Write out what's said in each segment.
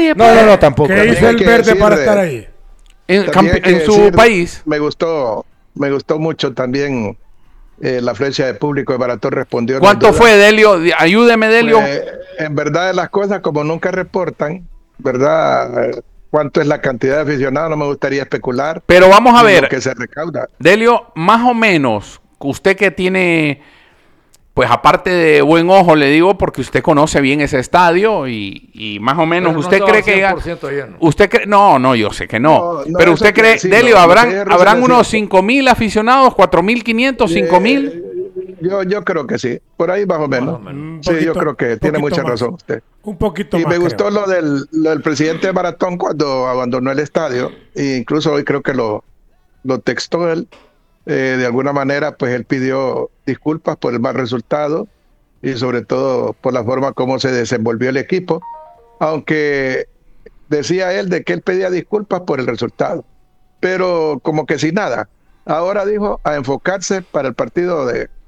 nadie. No, tampoco. ¿Qué hizo el verde para estar ahí? En su país. Me gustó mucho también la afluencia de público de Maratón respondió. ¿Cuánto fue, Delio? Ayúdeme, Delio. En verdad, las cosas como nunca reportan, ¿verdad? ¿Cuánto es la cantidad de aficionados? No me gustaría especular. Pero vamos a ver. Lo que se recauda. Delio, más o menos, usted que tiene, pues aparte de buen ojo, le digo, porque usted conoce bien ese estadio y más o menos Pero usted no cree que... lleno. Usted cree, no, yo sé que no. Pero usted cree, sí, Delio, no, habrán unos 5,000 aficionados, 4,500, 5,000. Yo creo que sí, por ahí más o menos. Sí, yo creo que tiene mucha razón usted. Un poquito y más. Y me gustó lo del presidente de Maratón cuando abandonó el estadio, e incluso hoy creo que lo textó él. De alguna manera, pues él pidió disculpas por el mal resultado y sobre todo por la forma como se desenvolvió el equipo, aunque decía él de que él pedía disculpas por el resultado, pero como que sin nada. Ahora dijo a enfocarse para el partido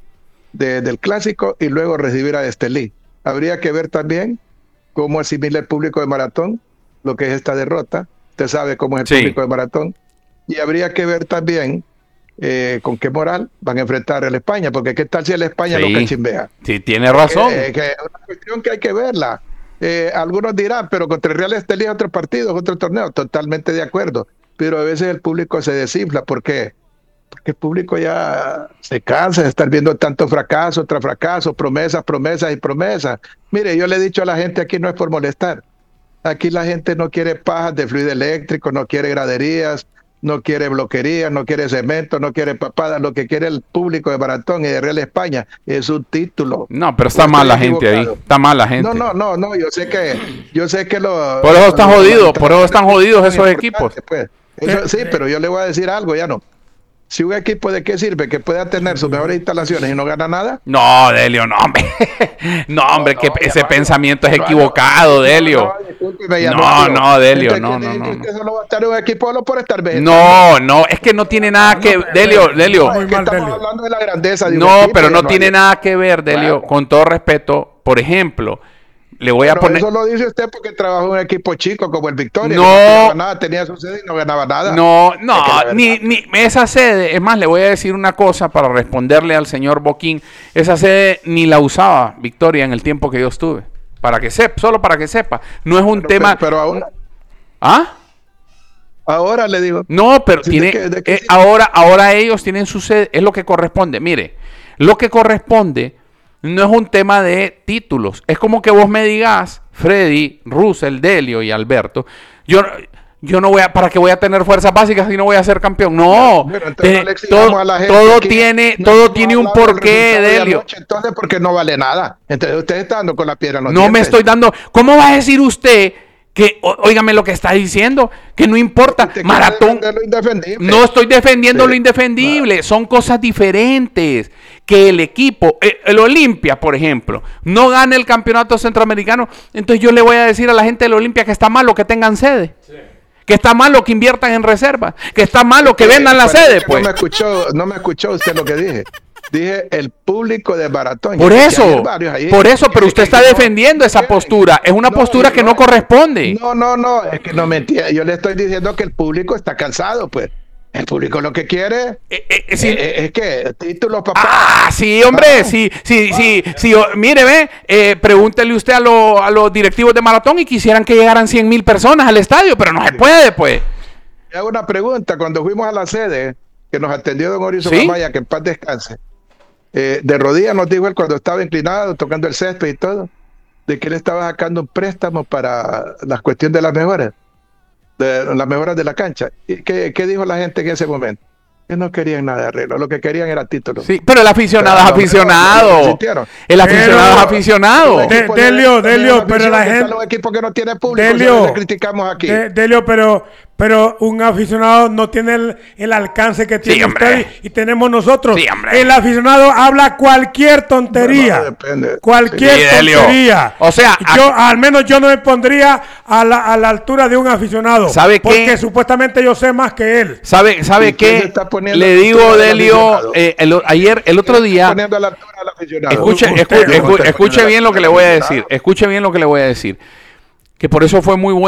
del Clásico y luego recibir a Estelí. Habría que ver también cómo asimila el público de Maratón lo que es esta derrota. Usted sabe cómo es el público de Maratón. Y habría que ver también con qué moral van a enfrentar a la España, porque qué tal si la España lo cachimbea. Sí, tiene razón. Que es una cuestión que hay que verla. Algunos dirán, pero contra el Real Estelí es otro partido, es otro torneo. Totalmente de acuerdo. Pero a veces el público se desinfla. ¿Por qué? Porque el público ya se cansa de estar viendo tanto fracaso tras fracaso, promesas y promesas. Mire, yo le he dicho a la gente aquí, no es por molestar. Aquí la gente no quiere pajas de fluido eléctrico, no quiere graderías, no quiere bloquerías, no quiere cemento, no quiere papadas. Lo que quiere el público de Maratón y de Real España es un título. No, pero está mal la gente ahí. Está mal la gente. No, yo sé que lo... Por eso están jodidos, por eso están jodidos esos equipos. Pues. Eso, sí, pero yo le voy a decir algo, ya no. Si un equipo de qué sirve que pueda tener sus mejores instalaciones y no gana nada. No, Delio, no, hombre. No, hombre, que ese pensamiento es equivocado, Delio. No, Delio, no. Usted solo va a estar en un equipo solo por estar vegetando. No, es que no tiene nada que ver, Delio. Estamos hablando de la grandeza de un no, equipo, pero no tiene nada que ver, Delio. Con todo respeto, por ejemplo, le voy a poner... Eso lo dice usted porque trabajó en un equipo chico como el Victoria. No ganaba nada, tenía su sede y no ganaba nada. No, ni esa sede. Es más, le voy a decir una cosa para responderle al señor Boquín. Esa sede ni la usaba Victoria en el tiempo que yo estuve. Para que sepa, solo para que sepa. No es un tema... Pero ahora... ¿Ah? Ahora le digo... No, pero ahora ellos tienen su sede. Es lo que corresponde. Mire, lo que corresponde... No es un tema de títulos. Es como que vos me digas, Freddy, Russell, Delio y Alberto, yo no voy a, ¿para qué voy a tener fuerzas básicas si no voy a ser campeón? No, todo tiene un porqué, Delio. Entonces, ¿por qué no vale nada? Entonces, usted está dando con la piedra en los dientes. No me estoy dando. ¿Cómo va a decir usted que, óigame lo que está diciendo, que no importa, Maratón? No estoy defendiendo lo indefendible, son cosas diferentes. Que el equipo, el Olimpia, por ejemplo, no gane el campeonato centroamericano, entonces yo le voy a decir a la gente del Olimpia que está malo que tengan sede. Sí. Que está malo que inviertan en reservas, que está malo que vendan la sede, pues. No me escuchó usted lo que dije. Dije el público de Maratón. Por eso, pero usted está defendiendo esa postura. Es una postura que no corresponde. No, es que no me entiende. Yo le estoy diciendo que el público está cansado, pues. El público lo que quiere es que títulos, papá. Ah, sí, hombre, sí. Mire, pregúntele usted a los directivos de Maratón y quisieran que llegaran 100,000 personas al estadio, pero no se puede, pues. Le hago una pregunta. Cuando fuimos a la sede, que nos atendió don Horizon Amaya, que en paz descanse, de rodillas nos dijo él cuando estaba inclinado, tocando el césped y todo, de que él estaba sacando un préstamo para la cuestión de las mejoras. De las mejoras de la cancha. ¿Qué dijo la gente en ese momento? Que no querían nada de arreglo, lo que querían era títulos. Sí, pero el aficionado es aficionado. El aficionado es aficionado. Delio, pero la gente... Los equipos que no tienen público, le criticamos aquí. Delio, pero un aficionado no tiene el alcance que tiene usted y tenemos nosotros. Sí, el aficionado habla cualquier tontería. Cualquier tontería. O sea, al menos yo no me pondría a la altura de un aficionado. ¿Sabe qué? Porque supuestamente yo sé más que él. ¿Sabe qué? Le digo, Delio, el otro día. Escuche bien lo que le voy a decir. Escuche bien lo que le voy a decir. Que por eso fue muy bueno.